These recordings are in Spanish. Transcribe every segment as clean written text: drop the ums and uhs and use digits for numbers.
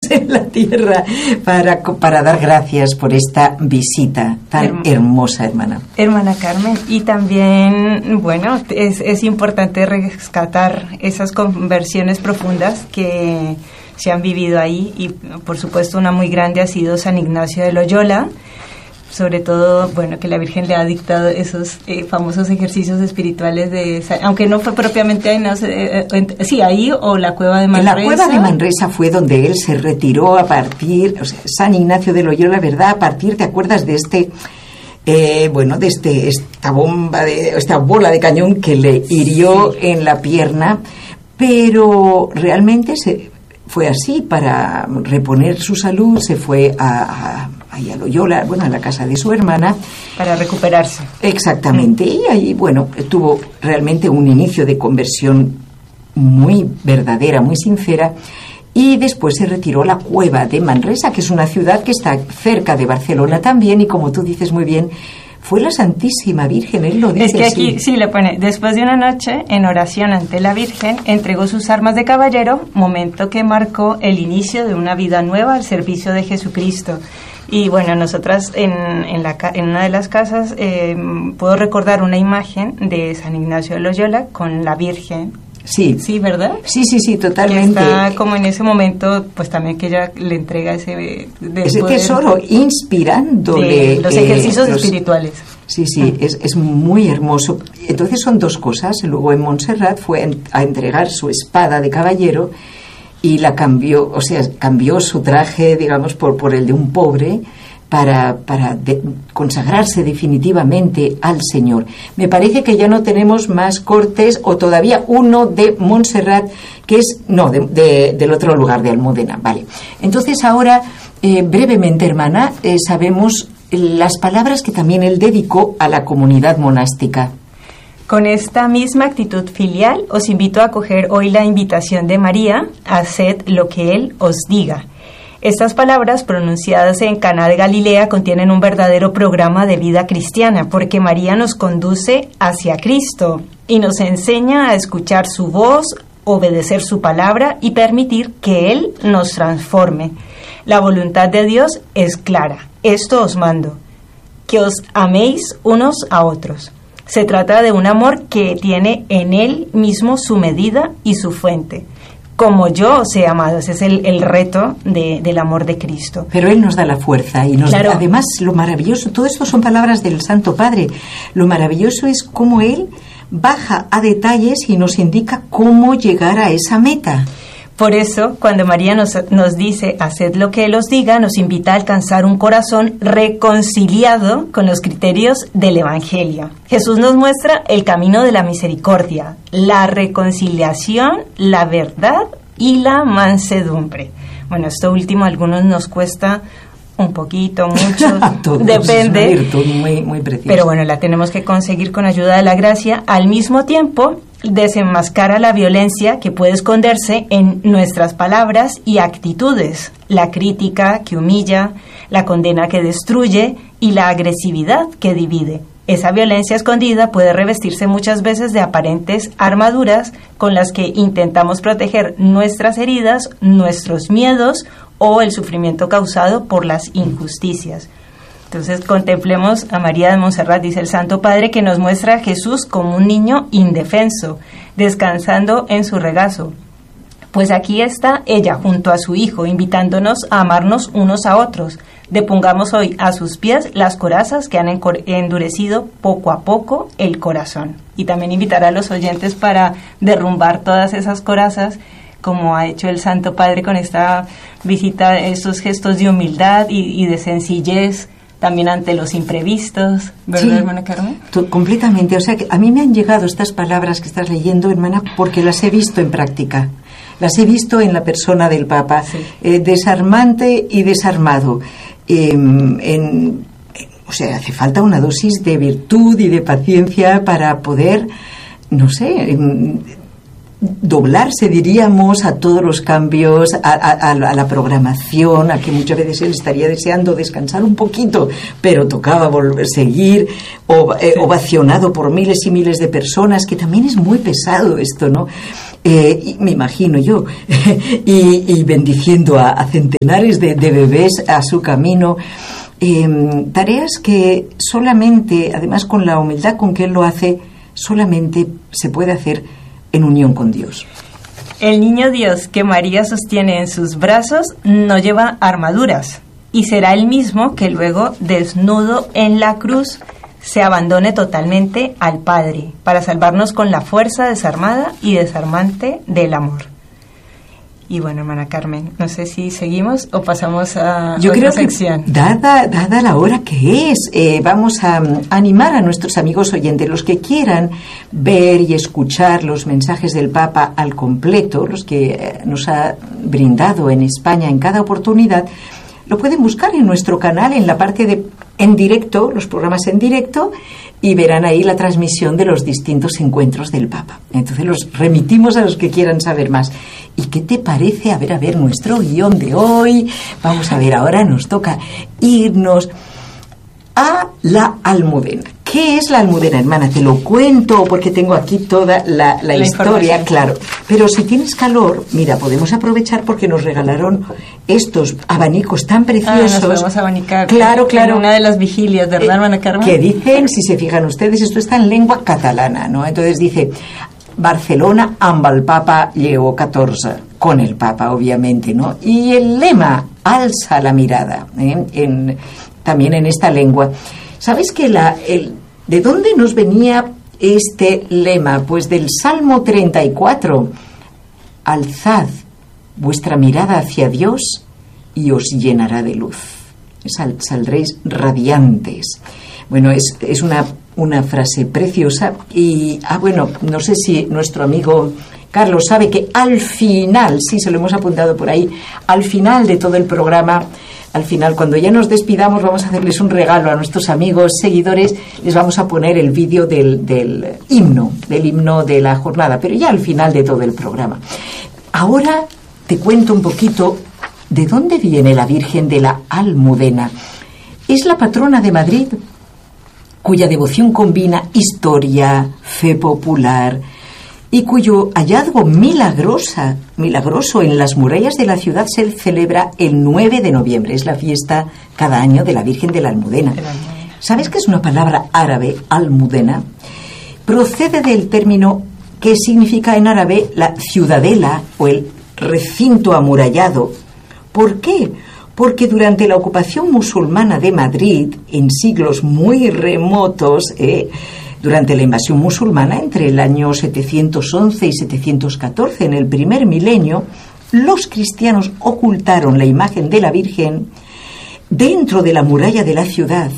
en la tierra para dar gracias por esta visita tan hermosa, hermana. Hermana Carmen, y también, bueno, es importante rescatar esas conversiones profundas que se han vivido ahí, y por supuesto una muy grande ha sido San Ignacio de Loyola, sobre todo, bueno, que la Virgen le ha dictado esos famosos ejercicios espirituales aunque no fue propiamente ahí, no sé, sí, ahí o la cueva de Manresa. En la cueva de Manresa fue donde él se retiró a partir, o sea, San Ignacio de Loyola, ¿verdad? A partir, ¿te acuerdas de esta bola de cañón que le hirió en la pierna? Pero realmente fue así, para reponer su salud, se fue ahí a Loyola, bueno, a la casa de su hermana. Para recuperarse. Exactamente, y ahí, bueno, tuvo realmente un inicio de conversión muy verdadera, muy sincera, y después se retiró a la cueva de Manresa, que es una ciudad que está cerca de Barcelona también, y como tú dices muy bien, fue la Santísima Virgen, él lo dice. Es que aquí sí le pone, después de una noche en oración ante la Virgen, entregó sus armas de caballero, momento que marcó el inicio de una vida nueva al servicio de Jesucristo. Y bueno, nosotras en una de las casas puedo recordar una imagen de San Ignacio de Loyola con la Virgen. Sí. Sí, ¿verdad? Sí, totalmente. Que está como en ese momento, pues también que ella le entrega ese tesoro, inspirándole. De los ejercicios espirituales. Sí, es muy hermoso. Entonces son dos cosas. Luego en Montserrat fue a entregar su espada de caballero y la cambió, o sea, cambió su traje, digamos, por el de un pobre, para consagrarse definitivamente al Señor. Me parece que ya no tenemos más cortes, o todavía uno de Montserrat, que es, no, del otro lugar, de Almudena. Vale. Entonces ahora, brevemente, hermana, sabemos las palabras que también él dedicó a la comunidad monástica. Con esta misma actitud filial, os invito a acoger hoy la invitación de María: haced lo que Él os diga. Estas palabras, pronunciadas en Caná de Galilea, contienen un verdadero programa de vida cristiana, porque María nos conduce hacia Cristo y nos enseña a escuchar su voz, obedecer su palabra y permitir que Él nos transforme. La voluntad de Dios es clara. Esto os mando, que os améis unos a otros. Se trata de un amor que tiene en Él mismo su medida y su fuente. Como yo os he amado, ese es el reto del amor de Cristo. Pero Él nos da la fuerza y claro. Además, lo maravilloso, todo esto son palabras del Santo Padre, lo maravilloso es cómo Él baja a detalles y nos indica cómo llegar a esa meta. Por eso, cuando María nos dice, haced lo que Él os diga, nos invita a alcanzar un corazón reconciliado con los criterios del Evangelio. Jesús nos muestra el camino de la misericordia, la reconciliación, la verdad y la mansedumbre. Bueno, esto último a algunos nos cuesta un poquito, mucho, depende. Es una virtud muy preciosa. Pero bueno, la tenemos que conseguir con ayuda de la gracia. Al mismo tiempo, desenmascara la violencia que puede esconderse en nuestras palabras y actitudes, la crítica que humilla, la condena que destruye y la agresividad que divide. Esa violencia escondida puede revestirse muchas veces de aparentes armaduras con las que intentamos proteger nuestras heridas, nuestros miedos o el sufrimiento causado por las injusticias. Entonces contemplemos a María de Montserrat, dice el Santo Padre, que nos muestra a Jesús como un niño indefenso, descansando en su regazo. Pues aquí está ella junto a su Hijo, invitándonos a amarnos unos a otros. Depongamos hoy a sus pies las corazas que han endurecido poco a poco el corazón. Y también invitar a los oyentes para derrumbar todas esas corazas, como ha hecho el Santo Padre con esta visita, estos gestos de humildad y de sencillez, también ante los imprevistos, ¿verdad, sí, hermana Carmen? Completamente, o sea, que a mí me han llegado estas palabras que estás leyendo, hermana, porque las he visto en práctica, las he visto en la persona del Papa, sí. Desarmante y desarmado, o sea, hace falta una dosis de virtud y de paciencia para poder, no sé, doblarse, diríamos, a todos los cambios, a la programación, a que muchas veces él estaría deseando descansar un poquito, pero tocaba seguir, ovacionado por miles y miles de personas, que también es muy pesado esto, ¿no? y me imagino yo, y bendiciendo a centenares de bebés a su camino. Tareas que solamente, además con la humildad con que él lo hace, solamente se puede hacer en unión con Dios. El niño Dios que María sostiene en sus brazos no lleva armaduras y será el mismo que luego, desnudo en la cruz, se abandone totalmente al Padre para salvarnos con la fuerza desarmada y desarmante del amor. Y bueno, hermana Carmen, no sé si seguimos o pasamos a otra sección. Dada la hora que es, vamos a animar a nuestros amigos oyentes, los que quieran ver y escuchar los mensajes del Papa al completo, los que nos ha brindado en España en cada oportunidad, lo pueden buscar en nuestro canal, en la parte de en directo, los programas en directo, y verán ahí la transmisión de los distintos encuentros del Papa. Entonces los remitimos a los que quieran saber más. ¿Y qué te parece? A ver, nuestro guión de hoy. Vamos a ver, ahora nos toca irnos a la Almudena. ¿Qué es la Almudena, hermana? Te lo cuento porque tengo aquí toda la historia, claro. Pero si tienes calor, mira, podemos aprovechar porque nos regalaron estos abanicos tan preciosos. Nos podemos abanicar. Claro. En una de las vigilias, ¿verdad, hermana Carmen? Que dicen, si se fijan ustedes, esto está en lengua catalana, ¿no? Entonces dice, Barcelona amb el Papa Lleó XIV, con el Papa, obviamente, ¿no? Y el lema, alza la mirada, también en esta lengua. ¿Sabes que de dónde nos venía este lema? Pues del Salmo 34. Alzad vuestra mirada hacia Dios y os llenará de luz. Saldréis radiantes. Bueno, es una frase preciosa. Y, no sé si nuestro amigo Carlos sabe que al final, sí, se lo hemos apuntado por ahí, al final de todo el programa, al final, cuando ya nos despidamos, vamos a hacerles un regalo a nuestros amigos, seguidores, les vamos a poner el vídeo del himno de la jornada, pero ya al final de todo el programa. Ahora te cuento un poquito de dónde viene la Virgen de la Almudena. Es la patrona de Madrid, cuya devoción combina historia, fe popular, y cuyo hallazgo milagroso en las murallas de la ciudad se celebra el 9 de noviembre. Es la fiesta cada año de la Virgen de la Almudena. ¿Sabes qué es una palabra árabe, almudena? Procede del término que significa en árabe la ciudadela o el recinto amurallado. ¿Por qué? Porque durante la ocupación musulmana de Madrid, en siglos muy remotos, durante la invasión musulmana, entre el año 711 y 714, en el primer milenio, los cristianos ocultaron la imagen de la Virgen dentro de la muralla de la ciudad.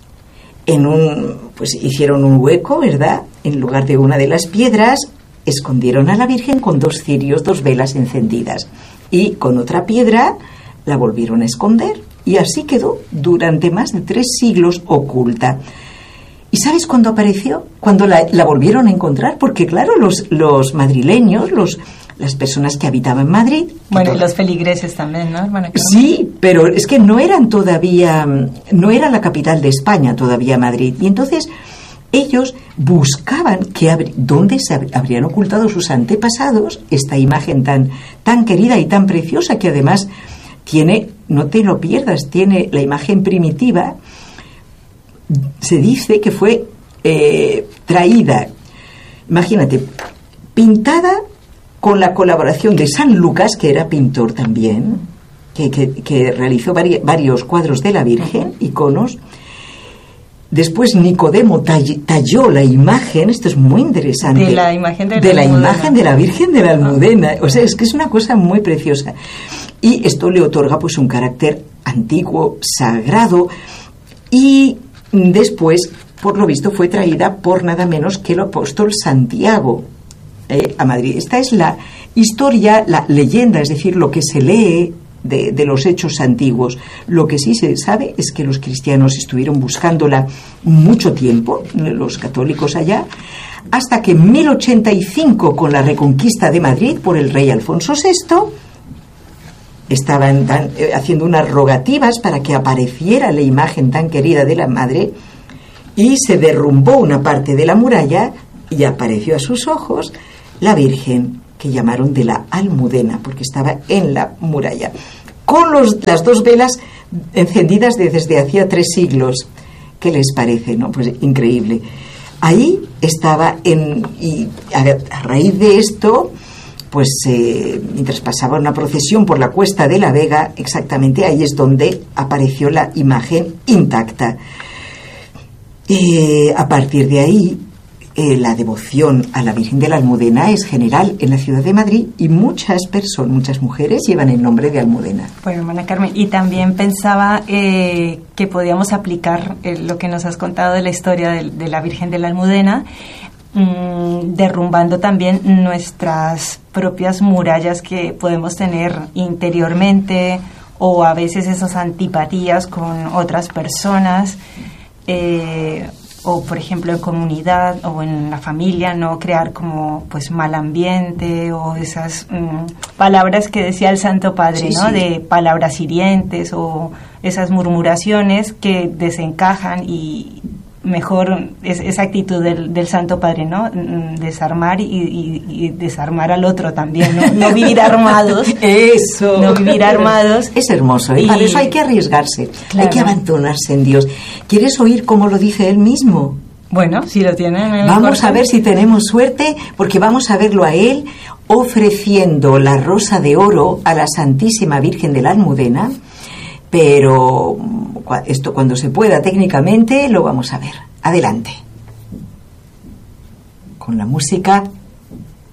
Hicieron un hueco, ¿verdad? En lugar de una de las piedras, escondieron a la Virgen con 2 cirios, 2 velas encendidas. Y con otra piedra la volvieron a esconder. Y así quedó durante más de 3 siglos oculta. ¿Y sabes cuándo apareció? Cuando la volvieron a encontrar, porque claro, los madrileños, las personas que habitaban Madrid... Bueno, y los feligreses también, ¿no, hermana? Sí, pero es que no era la capital de España todavía Madrid. Y entonces ellos buscaban dónde se habrían ocultado sus antepasados esta imagen tan querida y tan preciosa, que además tiene, no te lo pierdas, tiene la imagen primitiva. Se dice que fue traída, imagínate, pintada con la colaboración de San Lucas, que era pintor también, que realizó varios cuadros de la Virgen, iconos. Después Nicodemo talló la imagen, esto es muy interesante, de la imagen de la Virgen de la Almudena. O sea, es que es una cosa muy preciosa. Y esto le otorga pues un carácter antiguo, sagrado, y después, por lo visto, fue traída por nada menos que el apóstol Santiago a Madrid. Esta es la historia, la leyenda, es decir, lo que se lee de los hechos antiguos. Lo que sí se sabe es que los cristianos estuvieron buscándola mucho tiempo, los católicos allá, hasta que en 1085, con la reconquista de Madrid por el rey Alfonso VI, estaban haciendo unas rogativas para que apareciera la imagen tan querida de la Madre, y se derrumbó una parte de la muralla y apareció a sus ojos la Virgen, que llamaron de la Almudena, porque estaba en la muralla, con las 2 velas encendidas desde hacía 3 siglos. ¿Qué les parece, no? Pues increíble. Ahí estaba, y a raíz de esto, pues mientras pasaba una procesión por la Cuesta de la Vega, exactamente ahí es donde apareció la imagen intacta. A partir de ahí, la devoción a la Virgen de la Almudena es general en la ciudad de Madrid y muchas mujeres llevan el nombre de Almudena. Bueno, hermana Carmen, y también pensaba que podíamos aplicar lo que nos has contado de la historia de la Virgen de la Almudena, derrumbando también nuestras propias murallas que podemos tener interiormente, o a veces esas antipatías con otras personas, o por ejemplo en comunidad o en la familia, no crear como pues mal ambiente, o esas palabras que decía el Santo Padre, sí, ¿no? Sí. De palabras hirientes o esas murmuraciones que desencajan, y mejor esa actitud del Santo Padre, ¿no? Desarmar y desarmar al otro también, ¿no? No vivir armados. Eso. No vivir armados. Es hermoso, ¿eh? Y... Para eso hay que arriesgarse, Claro. Hay que abandonarse en Dios. ¿Quieres oír cómo lo dice él mismo? Bueno, si lo tienen en el Vamos corte. a ver si tenemos suerte, porque vamos a verlo a él ofreciendo la rosa de oro a la Santísima Virgen de la Almudena, pero esto cuando se pueda técnicamente lo vamos a ver. Adelante. Con la música